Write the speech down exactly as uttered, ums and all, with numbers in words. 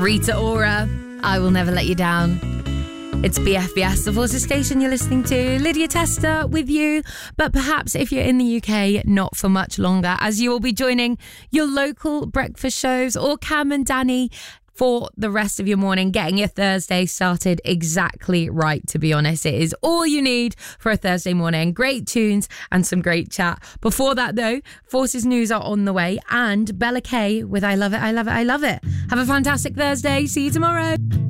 Rita Ora, I Will Never Let You Down. It's B F B S, the Forces Station you're listening to. Lydia Tester with you. But perhaps if you're in the U K, not for much longer, as you will be joining your local breakfast shows or Cam and Danny for the rest of your morning, getting your Thursday started exactly right, to be honest. It is all you need for a Thursday morning. Great tunes and some great chat. Before that, though, Forces News are on the way, and Bella Kay with I Love It, I Love It, I Love It. Have a fantastic Thursday. See you tomorrow.